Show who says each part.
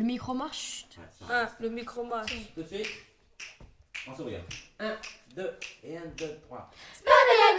Speaker 1: micro marche.
Speaker 2: Ouais, ça
Speaker 3: Ah,
Speaker 2: reste.
Speaker 3: le micro marche.
Speaker 2: Tout de suite, en souriant. 1, 2, et 1, 2, 3.